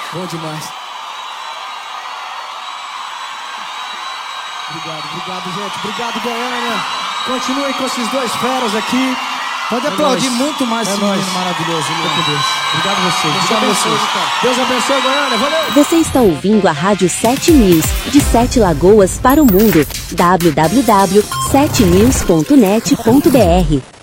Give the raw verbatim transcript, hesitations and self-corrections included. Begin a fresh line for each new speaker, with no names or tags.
Bom demais. Obrigado, obrigado, gente. Obrigado, Goiânia. Continuem com esses dois feras aqui. Pode é aplaudir nóis. Muito mais é esse menino maravilhoso. Né? Deus. Obrigado a vocês. Deus obrigado abençoe, vocês. Então. Deus abençoe, Goiânia. Valeu.
Você está ouvindo a Rádio sete News, de Sete Lagoas para o mundo. w w w ponto sete news ponto net ponto b r